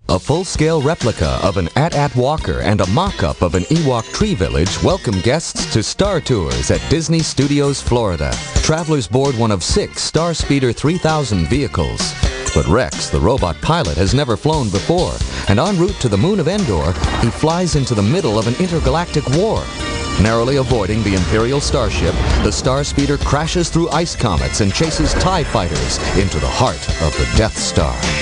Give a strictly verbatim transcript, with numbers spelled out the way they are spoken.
A full-scale replica of an A T A T walker and a mock-up of an Ewok tree village welcome guests to Star Tours at Disney Studios, Florida. Travelers board one of six Starspeeder three thousand vehicles. But Rex, the robot pilot, has never flown before, and en route to the moon of Endor, he flies into the middle of an intergalactic war. Narrowly avoiding the Imperial starship, the Starspeeder crashes through ice comets and chases TIE fighters into the heart of the Death Star.